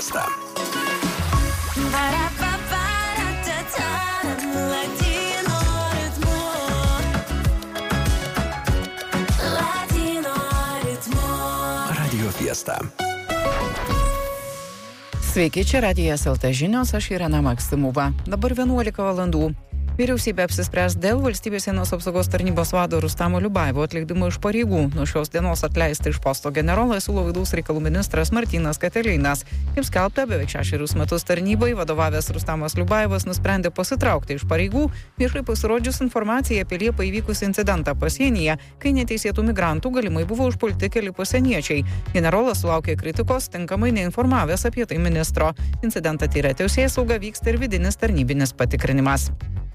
Fiesta. Radio Fiesta. Sveiki, čia Radijas LT žinios, aš Irena Maksimova. Dabar 11 valandų. Vyriausybė apsispręs dėl valstybės sienos apsaugos tarnybos vado Rustamo Liubaivo atleidimo iš pareigų. Nuo šios dienos atleisti iš posto generolą siūlo vidaus reikalų ministras Martynas Katilinas. Kaip skelbta, beveik 6 metus tarnybai vadovavęs Rustamas Liubaivas nusprendė pasitraukti iš pareigų, viešai pasirodžius informacijai apie Liepą įvykusį incidentą pasienyje, kai neteisėtų migrantų galimai buvo užpulti keli pasieniečiai. Generolas sulaukė kritikos, tinkamai neinformavęs apie tai ministro. Incidentą tyrė teisėsauga, vyksta ir vidinis tarnybinis patikrinimas.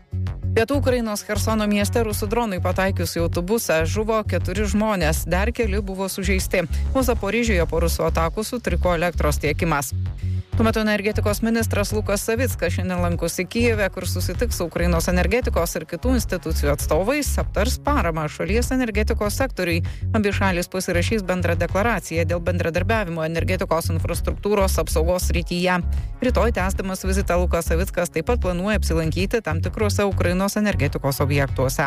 Pietų Ukrainos Chersono mieste rusų dronui pataikius į autobusą žuvo 4 žmonės, dar keli buvo sužeisti, o Zaporižėje po rusų atakų sutriko elektros tiekimas. Tuo metu energetikos ministras Lukas Savickas šiandien lankosi Kijeve, kur susitiks su Ukrainos energetikos ir kitų institucijų atstovais, aptars paramą šalies energetikos sektoriui. Abi šalys pasirašys bendrą deklaraciją dėl bendradarbiavimo energetikos infrastruktūros apsaugos srityje. Rytoj tęsdamas vizitą Lukas Savickas taip pat planuoja apsilankyti tam tikrose Ukrainos energetikos objektuose.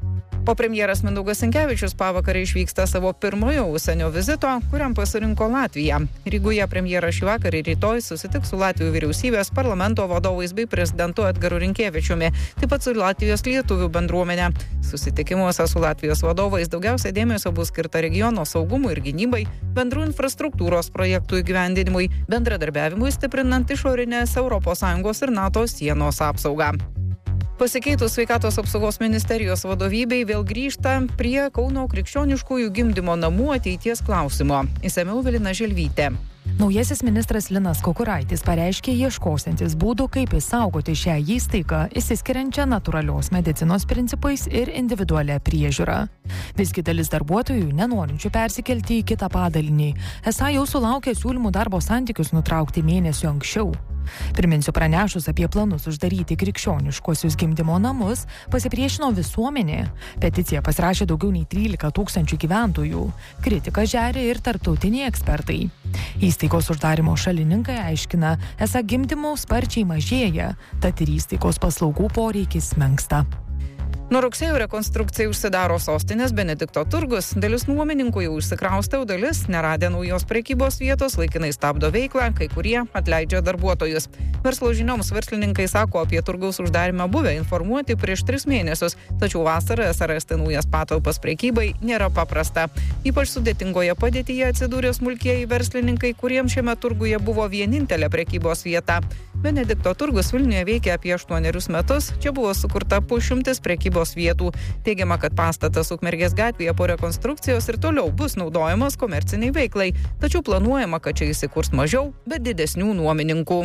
O premjeras Mindaugas Sinkevičius pavakarę išvyksta savo pirmojo užsienio vizito, kuriam pasirinko Latviją. Rygoje premjeras šįvakar ir rytoj susitiks su Latvijos vyriausybės, parlamento vadovais bei prezidentu Edgaru Rinkėvičiumi, taip pat su Latvijos lietuvių bendruomenė. Susitikimuose su Latvijos vadovais daugiausia dėmesio bus skirta regiono saugumui ir gynybai, bendrų infrastruktūros projektų įgyvendinimui, bendradarbiavimui stiprinant išorinės ES ir NATO sienos apsaugą. Pasikeitus sveikatos apsaugos ministerijos vadovybei vėl grįžta prie Kauno krikščioniškųjų gimdymo namų ateities klausimo. Išsamiau Evelina Želvytė. Naujasis ministras Linas Kukuraitis pareiškė ieškosiantis būdų, kaip išsaugoti šią įstaigą, išsiskiriančią natūralios medicinos principais ir individualią priežiūrą. Visgi dalis darbuotojų, nenorinčių persikelti į kitą padalinį, esą jau sulaukė siūlymų darbo santykius nutraukti mėnesiu anksčiau. Priminsiu, pranešus apie planus uždaryti krikščioniškuosius gimdymo namus, pasipriešino visuomenė. Peticiją pasirašė daugiau nei 13 000 gyventojų. Kritiką žeria ir tarptautiniai ekspertai. Įstaigos uždarimo šalininkai aiškina, esą gimdymų sparčiai mažėja, tad ir įstaigos paslaugų poreikis menksta. Nuo rugsėjo rekonstrukcijai užsidaro sostinės Benedikto turgus, dalis nuomininkų jau išsikraustė, o dalis, neradę naujos prekybos vietos, laikinai stabdo veiklą, kai kurie atleidžia darbuotojus. Verslo žinioms verslininkai sako apie turgaus uždarimą buvę informuoti prieš 3 mėnesius, tačiau vasarą rasti naujas patalpas prekybai nėra paprasta. Ypač sudėtingoje padėtyje atsidūrė smulkieji verslininkai, kuriems šiame turguje buvo vienintelė prekybos vieta. Benedikto turgus Vilniuje veikia apie 8 metus, čia buvo sukurta 100 prekybos vietų. Teigiama, kad pastatas Ukmergės gatvėje po rekonstrukcijos ir toliau bus naudojamas komerciniai veiklai, tačiau planuojama, kad čia įsikurs mažiau, bet didesnių nuomininkų.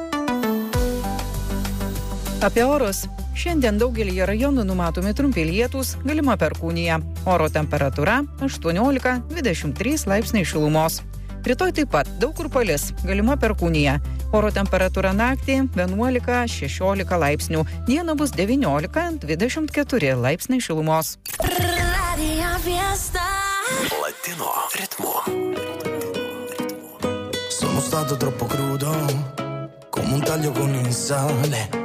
Apie orus. Šiandien daugelį rajonų numatomi trumpi lietūs, galima perkūnija. Oro temperatūra 18-23 laipsniai šilumos. Rytoj taip pat daug kur palis, galima perkūnija. Oro temperatūra naktį 11-16 laipsnių. Dieną bus 19-24 laipsniai šilumos. Latino ritmo. Sono stato troppo crudo, come un taglio con il sale.